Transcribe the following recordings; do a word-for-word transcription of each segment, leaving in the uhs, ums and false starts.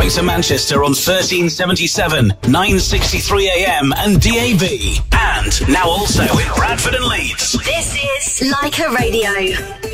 Greater Manchester on thirteen seventy-seven, nine sixty-three A M and D A B. And now also in Bradford and Leeds. This is Leica Radio.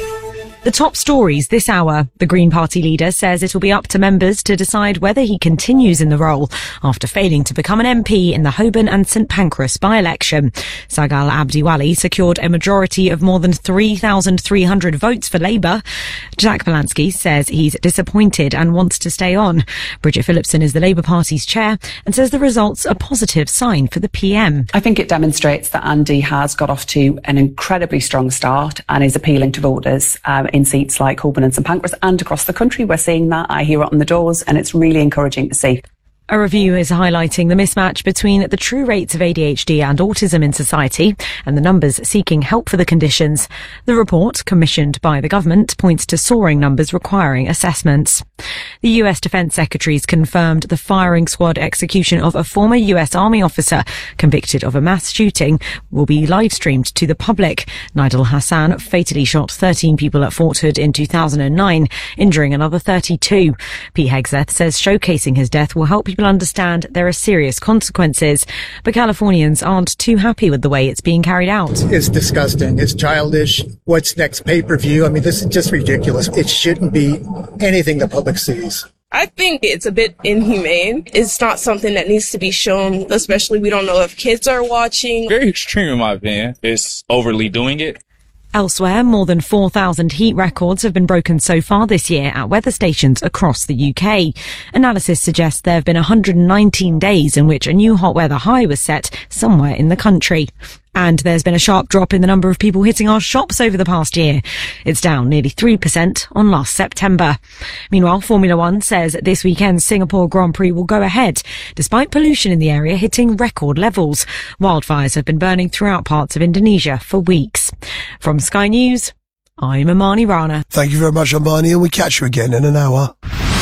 The top stories this hour. The Green Party leader says it will be up to members to decide whether he continues in the role after failing to become an M P in the Holborn and St Pancras by-election. Sagal Abdiwali secured a majority of more than three thousand three hundred votes for Labour. Jack Polanski says he's disappointed and wants to stay on. Bridget Phillipson is the Labour Party's chair and says the results are a positive sign for the P M. I think it demonstrates that Andy has got off to an incredibly strong start and is appealing to voters um, in seats like Holborn and St Pancras and across the country. We're seeing that. I hear it on the doors, and it's really encouraging to see. A review is highlighting the mismatch between the true rates of A D H D and autism in society and the numbers seeking help for the conditions. The report, commissioned by the government, points to soaring numbers requiring assessments. The U S Defence Secretary's confirmed the firing squad execution of a former U S Army officer convicted of a mass shooting will be live-streamed to the public. Nigel Hassan fatally shot thirteen people at Fort Hood in two thousand nine, injuring another thirty-two. Pete Hegseth says showcasing his death will help people understand there are serious consequences, but Californians aren't too happy with the way it's being carried out. It's disgusting. It's childish. What's next? Pay-per-view? I mean, this is just ridiculous. It shouldn't be anything the public sees. I think it's a bit inhumane. It's not something that needs to be shown, especially we don't know if kids are watching. Very extreme in my opinion. It's overly doing it. Elsewhere, more than four thousand heat records have been broken so far this year at weather stations across the U K. Analysis suggests there have been one hundred nineteen days in which a new hot weather high was set somewhere in the country. And there's been a sharp drop in the number of people hitting our shops over the past year. It's down nearly three percent on last September. Meanwhile, Formula One says this weekend's Singapore Grand Prix will go ahead, despite pollution in the area hitting record levels. Wildfires have been burning throughout parts of Indonesia for weeks. From Sky News, I'm Amani Rana. Thank you very much, Amani, and we catch you again in an hour.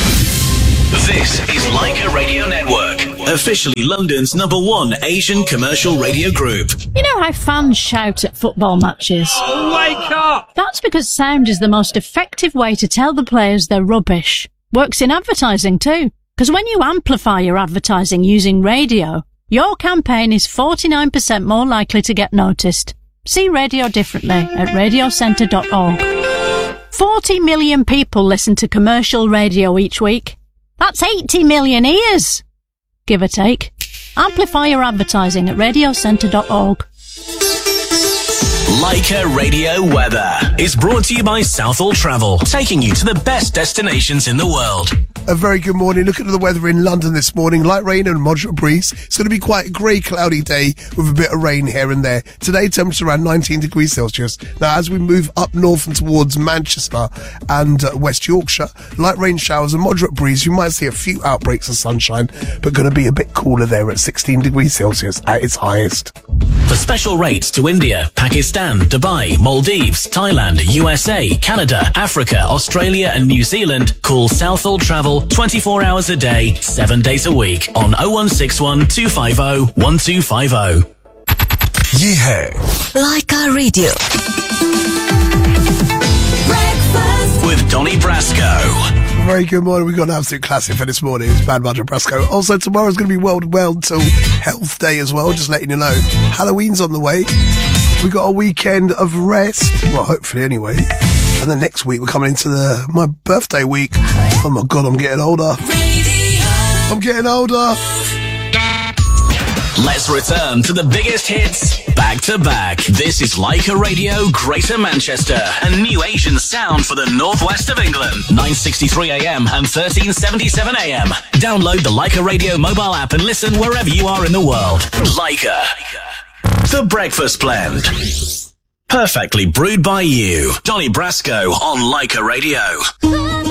This is Leica Radio Network, officially London's number one Asian commercial radio group. You know how fans shout at football matches? Oh, wake up! That's because sound is the most effective way to tell the players they're rubbish. Works in advertising too, because when you amplify your advertising using radio, your campaign is forty-nine percent more likely to get noticed. See radio differently at radio centre dot org. forty million people listen to commercial radio each week. That's eighty million ears, give or take. Amplify your advertising at radio centre dot org. Leica Radio Weather is brought to you by Southall Travel, taking you to the best destinations in the world. A very good morning. Look at the weather in London this morning. Light rain and moderate breeze. It's going to be quite a grey, cloudy day with a bit of rain here and there. Today, temperature around nineteen degrees Celsius. Now, as we move up north and towards Manchester and uh, West Yorkshire, light rain showers and moderate breeze. You might see a few outbreaks of sunshine, but going to be a bit cooler there at sixteen degrees Celsius at its highest. For special rates to India, Pakistan, Dubai, Maldives, Thailand, U S A, Canada, Africa, Australia and New Zealand, call Southall Travel twenty-four hours a day, seven days a week on oh one six one, two five oh, one two five oh. Yeah. Leica Radio. Breakfast with Donny Brasco. Very good morning. We've got an absolute classic for this morning. It's Bad Bunch of Brasco. Also, tomorrow's going to be World Mental Health Day as well, just letting you know. Halloween's on the way. We got a weekend of rest. Well, hopefully anyway. And then next week we're coming into the my birthday week. Oh my God, I'm getting older. I'm getting older. Let's return to the biggest hits back to back. This is Leica Radio, Greater Manchester, a new Asian sound for the northwest of England. nine sixty-three A M and thirteen seventy-seven A M. Download the Leica Radio mobile app and listen wherever you are in the world. Leica. The Breakfast Blend. Perfectly brewed by you. Donny Brasco on Leica Radio.